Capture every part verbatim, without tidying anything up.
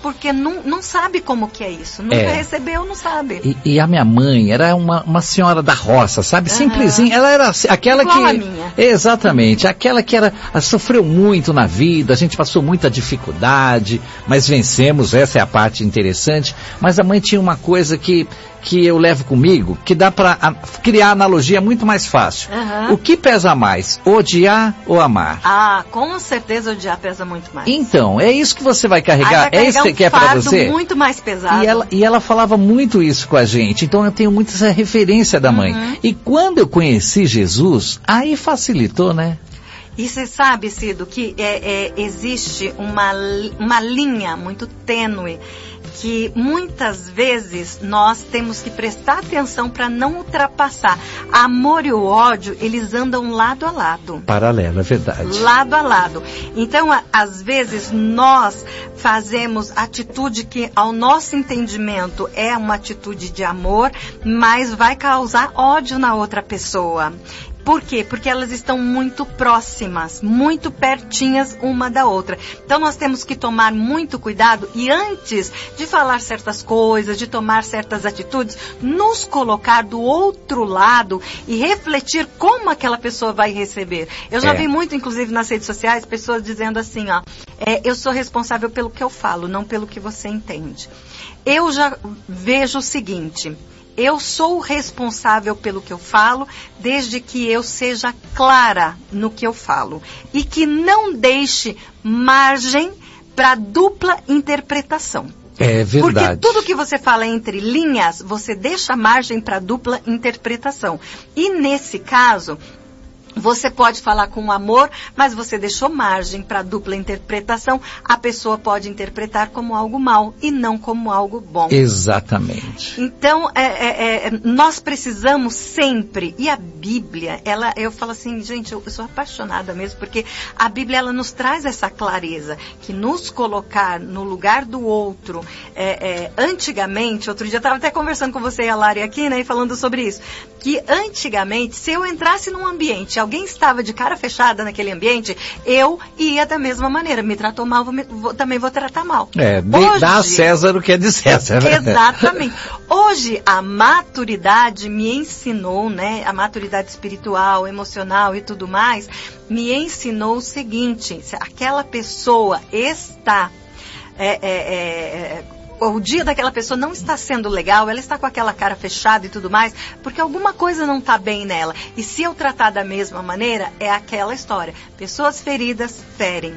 porque não, não sabe como que é isso. Nunca é. recebeu, não sabe. E, e a minha mãe era uma, uma senhora da roça, sabe? Uhum. Simplesinha. Ela era aquela Igual que... a minha. Exatamente. Aquela que era, sofreu muito na vida, a gente passou muita dificuldade, mas vencemos, essa é a parte interessante. Mas a mãe tinha uma coisa que... que eu levo comigo, que dá para criar analogia muito mais fácil. Uhum. O que pesa mais, odiar ou amar? Ah, com certeza odiar pesa muito mais. Então, é isso que você vai carregar, vai é isso que um quer para você? Muito mais pesado. E ela, e ela falava muito isso com a gente, então eu tenho muito essa referência da mãe. Uhum. E quando eu conheci Jesus, aí facilitou, né? E você sabe, Cido, que é, é, existe uma, uma linha muito tênue que muitas vezes nós temos que prestar atenção para não ultrapassar. Amor e o ódio, eles andam lado a lado. Paralelo, é verdade. Lado a lado. Então, a, às vezes, nós fazemos atitude que, ao nosso entendimento, é uma atitude de amor, mas vai causar ódio na outra pessoa. Por quê? Porque elas estão muito próximas, muito pertinhas uma da outra. Então nós temos que tomar muito cuidado e antes de falar certas coisas, de tomar certas atitudes, nos colocar do outro lado e refletir como aquela pessoa vai receber. Eu já é. vi muito, inclusive nas redes sociais, pessoas dizendo assim, ó, é, eu sou responsável pelo que eu falo, não pelo que você entende. Eu já vejo o seguinte... Eu sou responsável pelo que eu falo, desde que eu seja clara no que eu falo. E que não deixe margem para dupla interpretação. É verdade. Porque tudo que você fala entre linhas, você deixa margem para dupla interpretação. E nesse caso... Você pode falar com amor, mas você deixou margem para dupla interpretação. A pessoa pode interpretar como algo mal e não como algo bom. Exatamente. Então, é, é, é, nós precisamos sempre, e a Bíblia, ela, eu falo assim, gente, eu, eu sou apaixonada mesmo, porque a Bíblia, ela nos traz essa clareza, que nos colocar no lugar do outro, é, é, antigamente, outro dia eu estava até conversando com você e a Lari aqui, né, e falando sobre isso, que antigamente, se eu entrasse num ambiente, alguém estava de cara fechada naquele ambiente, eu ia da mesma maneira. Me tratou mal, vou, vou, também vou tratar mal. É, Hoje, dá a César o que é de César. Né? Exatamente. Hoje, a maturidade me ensinou, né, a maturidade espiritual, emocional e tudo mais, me ensinou o seguinte, se aquela pessoa está... É, é, é, o dia daquela pessoa não está sendo legal, ela está com aquela cara fechada e tudo mais, porque alguma coisa não está bem nela. E se eu tratar da mesma maneira, é aquela história. Pessoas feridas ferem.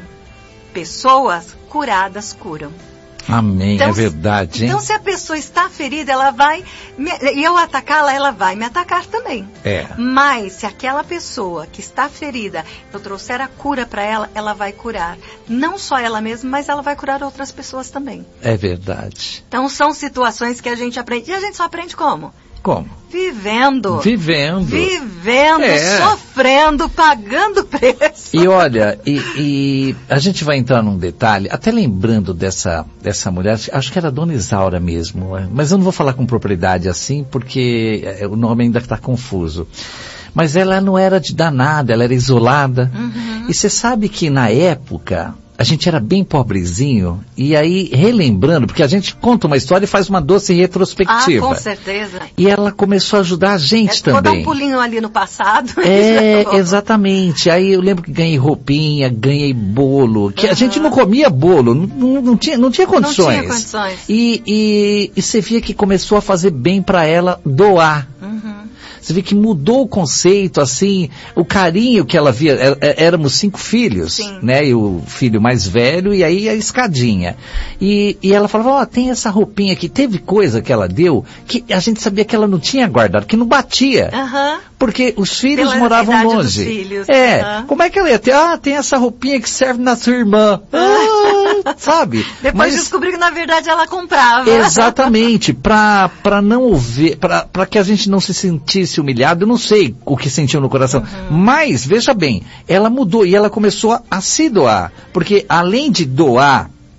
Pessoas curadas curam. Amém, então, é verdade, hein? Então, se a pessoa está ferida, ela vai... Me, e eu atacá-la, ela vai me atacar também. É. Mas, se aquela pessoa que está ferida, eu trouxer a cura para ela, ela vai curar. Não só ela mesma, mas ela vai curar outras pessoas também. É verdade. Então, são situações que a gente aprende. E a gente só aprende como? Como? Vivendo. Vivendo. Vivendo, é. sofrendo, pagando preço. E olha, e, e a gente vai entrar num detalhe, até lembrando dessa, dessa mulher, acho que era Dona Isaura mesmo, mas eu não vou falar com propriedade assim, porque o nome ainda está confuso. Mas ela não era de danada, ela era isolada. Uhum. E você sabe que na época... A gente era bem pobrezinho, e aí, relembrando, porque a gente conta uma história e faz uma doce retrospectiva. Ah, com certeza. E ela começou a ajudar a gente é, também. Vou dar um pulinho ali no passado. É, exatamente. Aí eu lembro que ganhei roupinha, ganhei bolo, que uhum. a gente não comia bolo, não, não, tinha, não tinha condições. Não tinha condições. E, e, e você via que começou a fazer bem para ela doar. Uhum. Você vê que mudou o conceito, assim, o carinho que ela via, é, é, éramos cinco filhos, Sim. né, e o filho mais velho, e aí a escadinha. E, e ela falava, ó, oh, tem essa roupinha aqui, teve coisa que ela deu, que a gente sabia que ela não tinha guardado, que não batia. Uhum. Porque os filhos Pela moravam longe. Filhos. É, uhum. como é que ela ia ter? Ah, tem essa roupinha que serve na sua irmã. Ah, sabe? Depois Mas, descobri que na verdade ela comprava. Exatamente, para para não ouvir, para que a gente não se sentisse humilhado, eu não sei o que sentiu no coração, uhum. mas veja bem, ela mudou e ela começou a, a se doar, porque além de doar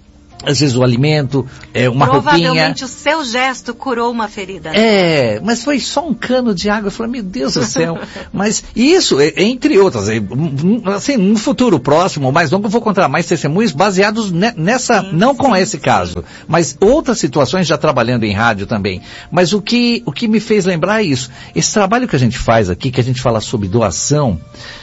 às vezes o alimento, é, uma Provavelmente roupinha. o seu gesto curou uma ferida. Né? É, mas foi só um cano de água. Eu falei, meu Deus do céu. Mas isso, entre outras, assim, no futuro próximo, mais longo, eu vou contar mais testemunhos baseados nessa, sim, não com sim, esse caso, sim. mas outras situações já trabalhando em rádio também. Mas o que, o que me fez lembrar é isso. Esse trabalho que a gente faz aqui, que a gente fala sobre doação,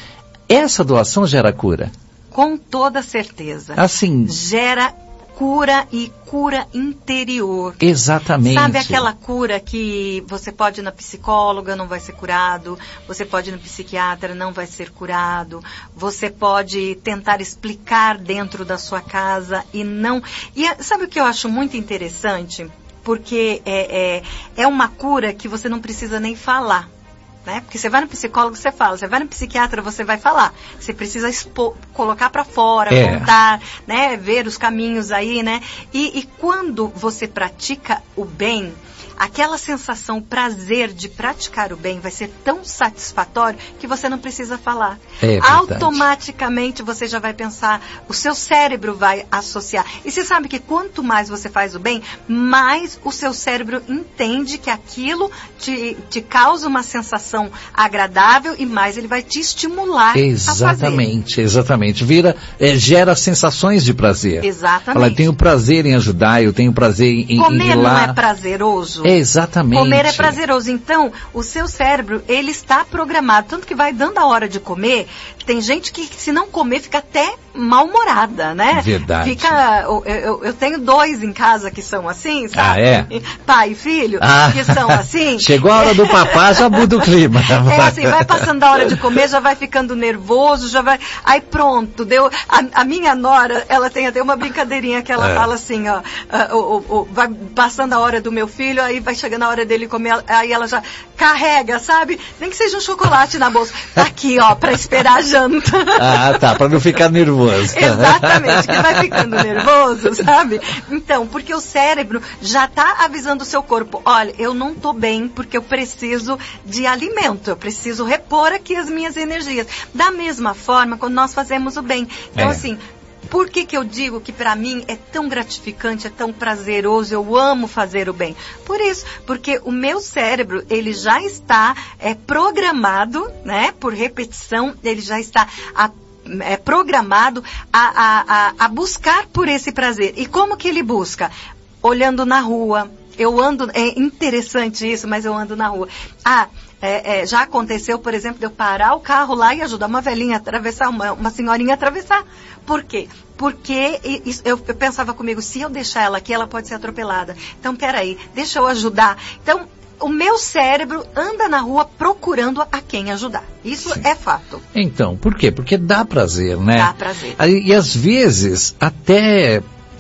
essa doação gera cura. Com toda certeza. Assim. Gera cura e cura interior. Exatamente. Sabe aquela cura que você pode ir na psicóloga, não vai ser curado, você pode ir no psiquiatra, não vai ser curado, você pode tentar explicar dentro da sua casa e não... E sabe o que eu acho muito interessante? Porque é, é, é uma cura que você não precisa nem falar. Né? Porque você vai no psicólogo, você fala, você vai no psiquiatra, você vai falar. Você precisa expor, colocar para fora, é. contar, né? Ver os caminhos aí, né? E, e quando você pratica o bem, aquela sensação, prazer de praticar o bem vai ser tão satisfatório que você não precisa falar. É automaticamente você já vai pensar, o seu cérebro vai associar. E você sabe que quanto mais você faz o bem, mais o seu cérebro entende que aquilo te, te causa uma sensação agradável e mais ele vai te estimular exatamente, a fazer. Exatamente. Vira, é, gera sensações de prazer. Exatamente. Fala, eu tenho prazer em ajudar, eu tenho prazer em, Comer em ir lá. não é prazeroso? É, exatamente. Comer é prazeroso. Então, o seu cérebro, ele está programado. Tanto que vai dando a hora de comer. Tem gente que, se não comer, fica até mal-humorada, né? Verdade. Fica, eu, eu, eu tenho dois em casa que são assim, sabe? Ah, é? Pai e filho, ah. que são assim. Chegou a hora do papá, já muda o clima. É assim, vai passando a hora de comer, já vai ficando nervoso, já vai... Aí pronto, deu... A, a minha nora, ela tem até uma brincadeirinha que ela é. fala assim, ó, uh, uh, uh, uh, vai passando a hora do meu filho, aí vai chegando a hora dele comer, aí ela já carrega, sabe? Nem que seja um chocolate na bolsa. Tá aqui, ó, pra esperar a janta. Ah, tá, pra não ficar nervoso. Exatamente, que vai ficando nervoso, sabe? Então, porque o cérebro já tá avisando o seu corpo, olha, eu não tô bem porque eu preciso de alimento, eu preciso repor aqui as minhas energias. Da mesma forma, quando nós fazemos o bem. Então, é. assim, por que que eu digo que para mim é tão gratificante, é tão prazeroso, eu amo fazer o bem? Por isso, porque o meu cérebro, ele já está é, programado, né, por repetição, ele já está a, é, programado a, a, a, a buscar por esse prazer. E como que ele busca? Olhando na rua. Eu ando, é interessante isso, mas eu ando na rua. Ah, é, é, já aconteceu, por exemplo, de eu parar o carro lá e ajudar uma velhinha a atravessar, uma, uma senhorinha a atravessar. Por quê? Porque isso, eu, eu pensava comigo, se eu deixar ela aqui, ela pode ser atropelada. Então, peraí, deixa eu ajudar. Então, o meu cérebro anda na rua procurando a quem ajudar. Isso Sim. é fato. Então, por quê? Porque dá prazer, né? Dá prazer. E, e às vezes, até...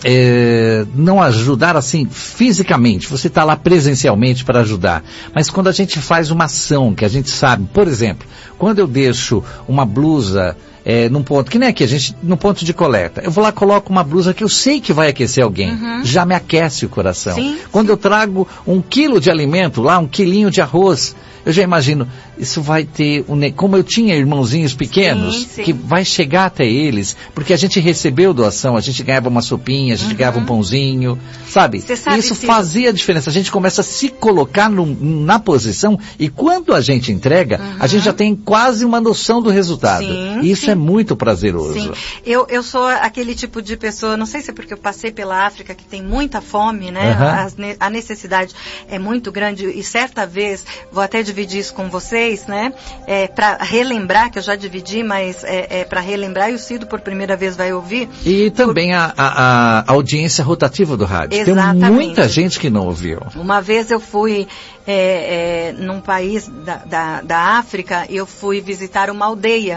É, não ajudar assim fisicamente, você está lá presencialmente para ajudar, mas quando a gente faz uma ação que a gente sabe, por exemplo, quando eu deixo uma blusa é, num ponto, que nem aqui, a gente, num ponto de coleta, eu vou lá, coloco uma blusa que eu sei que vai aquecer alguém, uhum. já me aquece o coração. Sim, quando sim. eu trago um quilo de alimento lá, um quilinho de arroz, eu já imagino, isso vai ter, um, como eu tinha irmãozinhos pequenos, sim, sim. que vai chegar até eles, porque a gente recebeu doação, a gente ganhava uma sopinha, a gente uhum. ganhava um pãozinho, sabe? sabe isso se... fazia a diferença, a gente começa a se colocar no, na posição, e quando a gente entrega, uhum. a gente já tem quase uma noção do resultado. Sim, e isso sim. é muito prazeroso. Sim. Eu, eu sou aquele tipo de pessoa, não sei se é porque eu passei pela África, que tem muita fome, né? Uhum. A, a necessidade é muito grande, e certa vez, vou até dividir isso com vocês, né? É, para relembrar, que eu já dividi, mas é, é para relembrar, e o Cido por primeira vez vai ouvir. E também por... a, a, a audiência rotativa do rádio. Exatamente. Tem muita gente que não ouviu. Uma vez eu fui é, é, num país da, da, da África, eu fui visitar uma aldeia.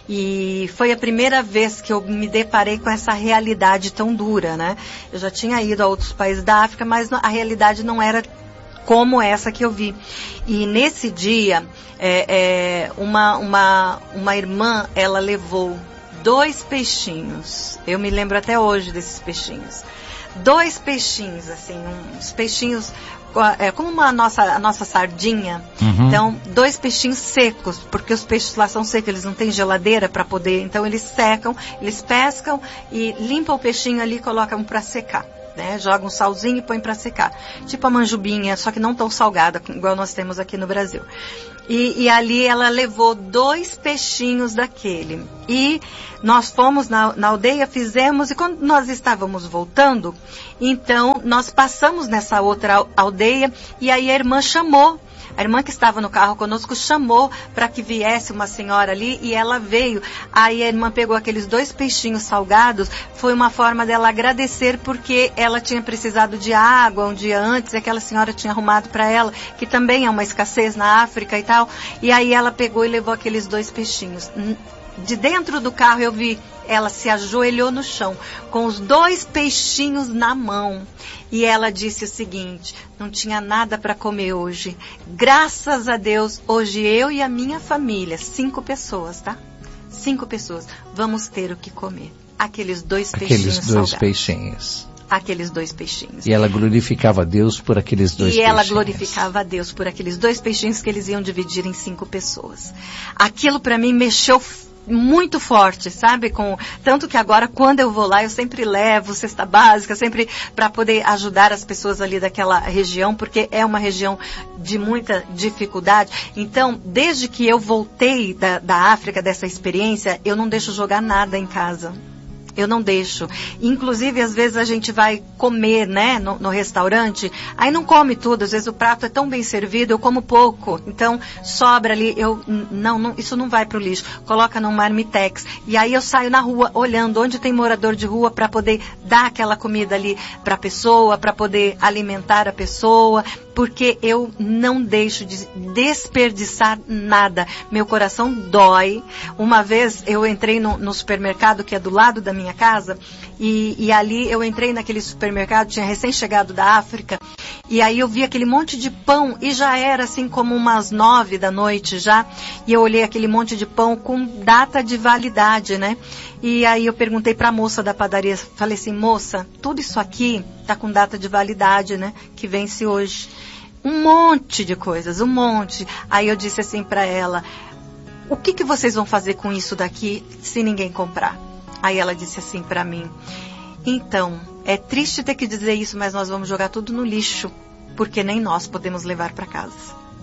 E foi a primeira vez que eu me deparei com essa realidade tão dura, né? Eu já tinha ido a outros países da África, mas a realidade não era como essa que eu vi. E nesse dia, é, é, uma, uma, uma irmã, ela levou dois peixinhos. Eu me lembro até hoje desses peixinhos. Dois peixinhos, assim, uns peixinhos... É, como uma nossa, a nossa sardinha, uhum. então, dois peixinhos secos, porque os peixes lá são secos, eles não têm geladeira para poder, então eles secam, eles pescam e limpam o peixinho ali e colocam para secar. né? Joga um salzinho e põe para secar. Tipo a manjubinha, só que não tão salgada, igual nós temos aqui no Brasil. E, e ali ela levou dois peixinhos daquele. E nós fomos na, na aldeia, fizemos, e quando nós estávamos voltando, então nós passamos nessa outra aldeia, e aí a irmã chamou. A irmã que estava no carro conosco chamou para que viesse uma senhora ali, e ela veio. Aí a irmã pegou aqueles dois peixinhos salgados. Foi uma forma dela agradecer, porque ela tinha precisado de água um dia antes, e aquela senhora tinha arrumado para ela, que também é uma escassez na África e tal. E aí ela pegou e levou aqueles dois peixinhos. De dentro do carro eu vi, ela se ajoelhou no chão, com os dois peixinhos na mão. E ela disse o seguinte: não tinha nada para comer hoje. Graças a Deus, hoje eu e a minha família, cinco pessoas, tá? Cinco pessoas, vamos ter o que comer. Aqueles dois peixinhos Aqueles dois salgados. peixinhos. Aqueles dois peixinhos. E ela glorificava a Deus por aqueles dois e peixinhos. E ela glorificava a Deus por aqueles dois peixinhos que eles iam dividir em cinco pessoas. Aquilo para mim mexeu muito forte, sabe? Com, tanto que agora, quando eu vou lá, eu sempre levo cesta básica, sempre para poder ajudar as pessoas ali daquela região, porque é uma região de muita dificuldade. Então, desde que eu voltei da, da África, dessa experiência, eu não deixo jogar nada em casa. Eu não deixo. Inclusive, às vezes a gente vai comer, né, no, no restaurante, aí não come tudo, às vezes o prato é tão bem servido, eu como pouco. Então, sobra ali, eu, não, não isso não vai pro lixo. Coloca num marmitex. E aí eu saio na rua, olhando onde tem morador de rua, para poder dar aquela comida ali pra pessoa, para poder alimentar a pessoa, porque eu não deixo de desperdiçar nada. Meu coração dói. Uma vez eu entrei no, no supermercado, que é do lado da minha minha casa, e, e ali eu entrei naquele supermercado, tinha recém-chegado da África, e aí eu vi aquele monte de pão, e já era assim como umas nove da noite já, e eu olhei aquele monte de pão com data de validade, né? E aí eu perguntei para a moça da padaria, falei assim: moça, tudo isso aqui tá com data de validade, né? Que vence hoje. Um monte de coisas, um monte. Aí eu disse assim para ela: o que que vocês vão fazer com isso daqui se ninguém comprar? Aí ela disse assim para mim: então, é triste ter que dizer isso, mas nós vamos jogar tudo no lixo, porque nem nós podemos levar para casa.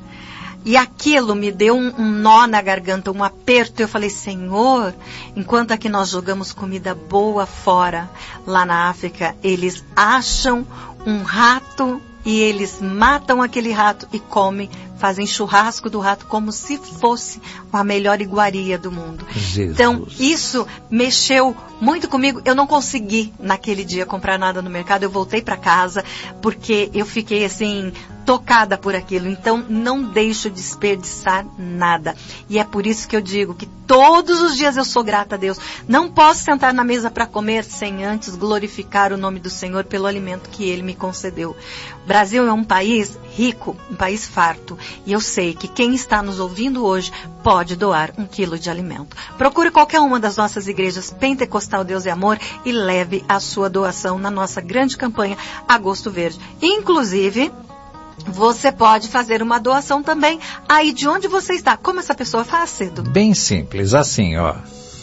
E aquilo me deu um, um nó na garganta, um aperto. Eu falei: Senhor, enquanto aqui nós jogamos comida boa fora, lá na África, eles acham um rato e eles matam aquele rato e comem, fazem churrasco do rato como se fosse a melhor iguaria do mundo. Jesus. Então, isso mexeu muito comigo. Eu não consegui, naquele dia, comprar nada no mercado. Eu voltei para casa, porque eu fiquei, assim, tocada por aquilo. Então, não deixo desperdiçar nada. E é por isso que eu digo que todos os dias eu sou grata a Deus. Não posso sentar na mesa para comer sem antes glorificar o nome do Senhor pelo alimento que Ele me concedeu. O Brasil é um país rico, um país farto. E eu sei que quem está nos ouvindo hoje pode doar um quilo de alimento. Procure qualquer uma das nossas igrejas Pentecostal Deus e Amor e leve a sua doação na nossa grande campanha Agosto Verde. Inclusive, você pode fazer uma doação também aí de onde você está. Como essa pessoa faz, Cedo? Bem simples, assim, ó.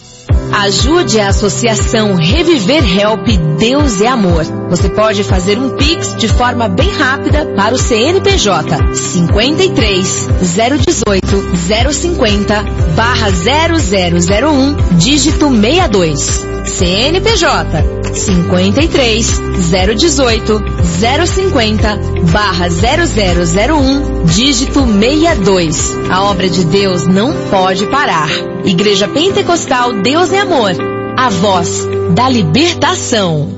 Ajude a Associação Reviver Help Deus é Amor. Você pode fazer um Pix de forma bem rápida para o C N P J cinquenta e três, zero dezoito, zero cinquenta, barra zero zero zero um, dígito sessenta e dois. C N P J cinquenta e três, zero dezoito, zero cinquenta, barra zero zero zero um, dígito sessenta e dois. A obra de Deus não pode parar. Igreja Pentecostal Deus é Amor, a voz da libertação.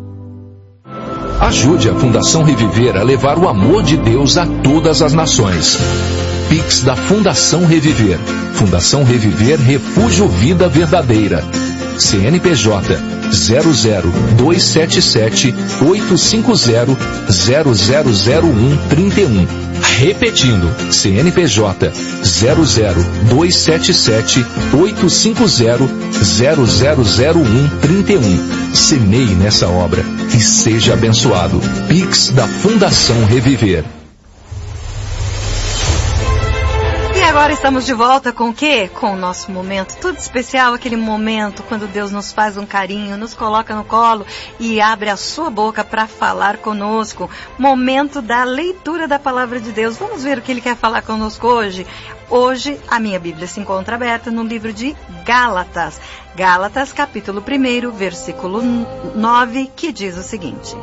Ajude a Fundação Reviver a levar o amor de Deus a todas as nações. Pix da Fundação Reviver. Fundação Reviver Refúgio Vida Verdadeira. C N P J zero zero dois sete sete oito cinco zero zero zero zero um três um. Repetindo, C N P J zero zero dois sete sete oito cinco zero zero zero zero um três um. Semeie nessa obra e seja abençoado. Pix da Fundação Reviver. agora estamos de volta com o quê? Com o nosso momento tudo especial, aquele momento quando Deus nos faz um carinho, nos coloca no colo e abre a sua boca para falar conosco. Momento da leitura da palavra de Deus. Vamos ver o que Ele quer falar conosco hoje? Hoje a minha Bíblia se encontra aberta no livro de Gálatas. Gálatas, capítulo um, versículo nove, que diz o seguinte: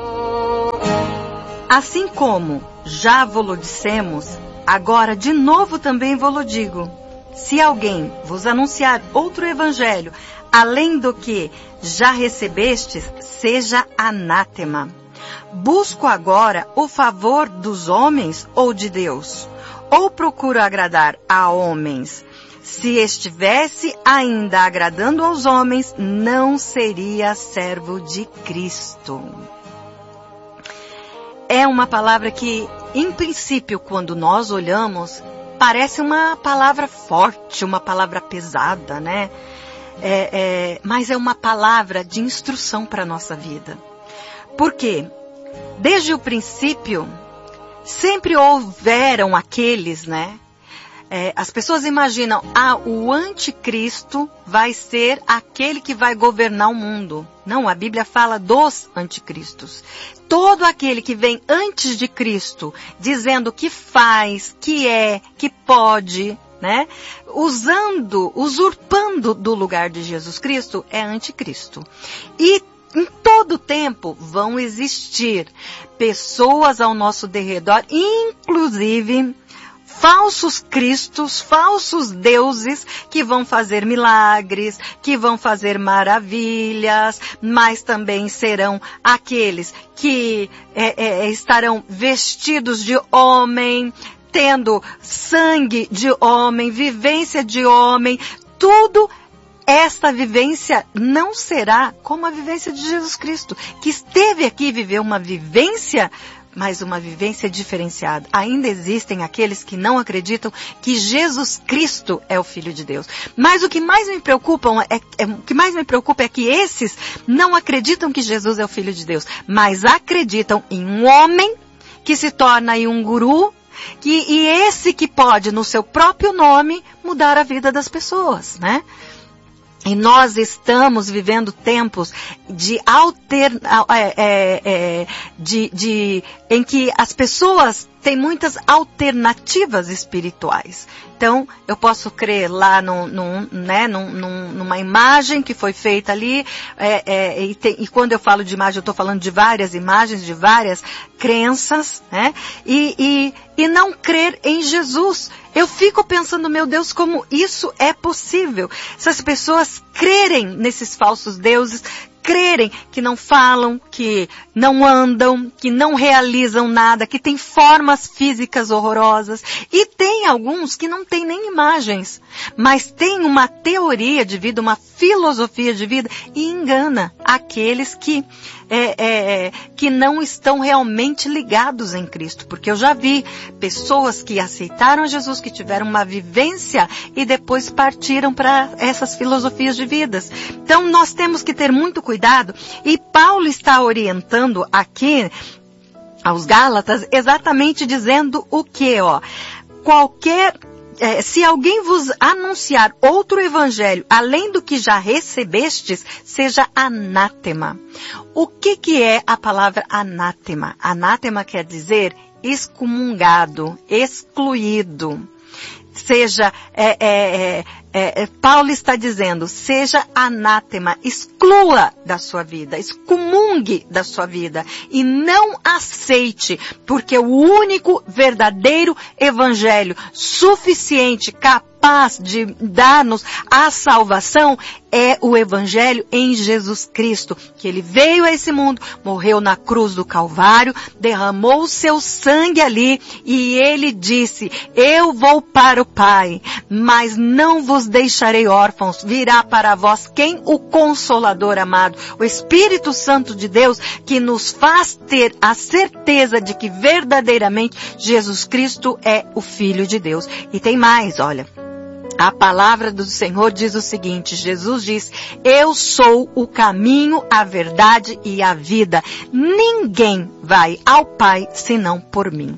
Assim como já vos dissemos, agora de novo também vos digo, se alguém vos anunciar outro evangelho, além do que já recebestes, seja anátema. Busco agora o favor dos homens ou de Deus? Ou procuro agradar a homens? Se estivesse ainda agradando aos homens, não seria servo de Cristo. É uma palavra que, em princípio, quando nós olhamos, parece uma palavra forte, uma palavra pesada, né? É, é, mas é uma palavra de instrução para a nossa vida. Por quê? Desde o princípio, sempre houveram aqueles, né? É, as pessoas imaginam, ah, o anticristo vai ser aquele que vai governar o mundo. Não, a Bíblia fala dos anticristos. Todo aquele que vem antes de Cristo, dizendo que faz, que é, que pode, né? Usando, usurpando do lugar de Jesus Cristo, é anticristo. E em todo tempo vão existir pessoas ao nosso derredor, inclusive falsos cristos, falsos deuses que vão fazer milagres, que vão fazer maravilhas, mas também serão aqueles que é, é, estarão vestidos de homem, tendo sangue de homem, vivência de homem, tudo. Esta vivência não será como a vivência de Jesus Cristo, que esteve aqui e viveu uma vivência, mas uma vivência diferenciada. Ainda existem aqueles que não acreditam que Jesus Cristo é o Filho de Deus. Mas o que mais me preocupa é, é, o que mais me preocupa é que esses não acreditam que Jesus é o Filho de Deus, mas acreditam em um homem que se torna aí um guru, que, e esse que pode, no seu próprio nome, mudar a vida das pessoas, né? E nós estamos vivendo tempos de alter, é, é, é, de, de, em que as pessoas têm muitas alternativas espirituais. Então, eu posso crer lá num, num, né, num, num, numa imagem que foi feita ali, é, é, e, tem, e quando eu falo de imagem, eu estou falando de várias imagens, de várias crenças, né, e, e, e não crer em Jesus. Eu fico pensando, meu Deus, como isso é possível? Se as pessoas crerem nesses falsos deuses, crerem que não falam, que não andam, que não realizam nada, que têm formas físicas horrorosas. E tem alguns que não têm nem imagens, mas têm uma teoria de vida, uma filosofia de vida e engana aqueles que, é, é, que não estão realmente ligados em Cristo. Porque eu já vi pessoas que aceitaram Jesus, que tiveram uma vivência e depois partiram para essas filosofias de vidas. Então nós temos que ter muito cuidado, e Paulo está orientando aqui aos Gálatas exatamente dizendo o que, ó, qualquer, é, se alguém vos anunciar outro evangelho além do que já recebestes, seja anátema. O que que é a palavra anátema? Anátema quer dizer excomungado, excluído. Seja, é, é, é, é, Paulo está dizendo, seja anátema, exclua da sua vida, excomungue da sua vida e não aceite, porque o único verdadeiro evangelho suficiente, capaz de dar-nos a salvação é o evangelho em Jesus Cristo, que ele veio a esse mundo, morreu na cruz do Calvário, derramou o seu sangue ali e ele disse, eu vou para o Pai, mas não vos deixarei órfãos, virá para vós quem? O Consolador amado, o Espírito Santo de Deus, que nos faz ter a certeza de que verdadeiramente Jesus Cristo é o Filho de Deus. E tem mais, olha. A palavra do Senhor diz o seguinte, Jesus diz, eu sou o caminho, a verdade e a vida. Ninguém vai ao Pai senão por mim. Então,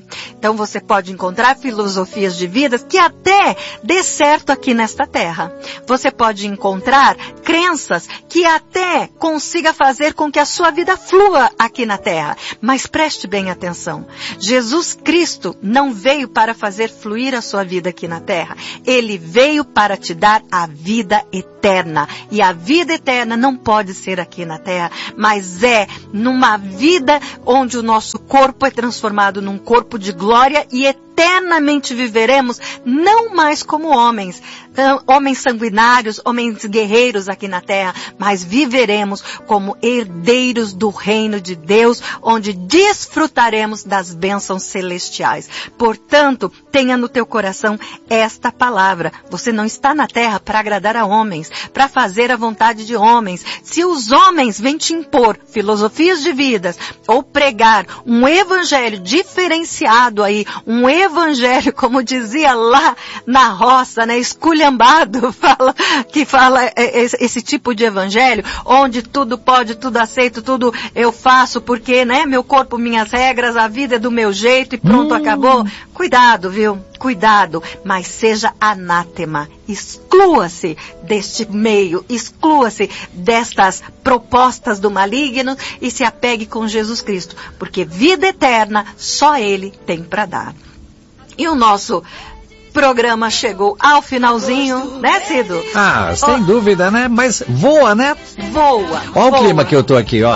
Então você pode encontrar filosofias de vida que até dê certo aqui nesta terra. Você pode encontrar crenças que até consiga fazer com que a sua vida flua aqui na terra. Mas preste bem atenção. Jesus Cristo não veio para fazer fluir a sua vida aqui na terra. Ele veio para te dar a vida eterna. E a vida eterna não pode ser aqui na terra, mas é numa vida onde o nosso corpo é transformado num corpo de glória e eternamente viveremos, não mais como homens, homens sanguinários, homens guerreiros aqui na terra, mas viveremos como herdeiros do reino de Deus, onde desfrutaremos das bênçãos celestiais. Portanto, tenha no teu coração esta palavra. Você não está na terra para agradar a homens, para fazer a vontade de homens. Se os homens vêm te impor filosofias de vidas, ou pregar um evangelho diferenciado aí, um evangelho, como dizia lá na roça, né, esculhambado, fala, que fala esse, esse tipo de evangelho, onde tudo pode, tudo aceito, tudo eu faço, porque, né, meu corpo, minhas regras, a vida é do meu jeito e pronto, hum. acabou. Cuidado, viu? Cuidado, mas seja anátema. Exclua-se deste meio, exclua-se destas propostas do maligno e se apegue com Jesus Cristo, porque vida eterna só Ele tem para dar. E o nosso programa chegou ao finalzinho, né, Cido? Ah, sem oh. dúvida, né? Mas voa, né? Voa. Olha voa. o clima que eu tô aqui, ó.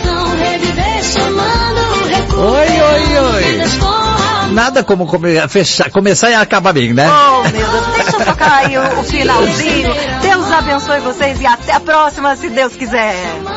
Oi, oi, oi. Nada como come, fechar, começar e acabar bem, né? Oh, meu Deus, deixa eu tocar aí o, o finalzinho. Deus abençoe vocês e até a próxima, se Deus quiser.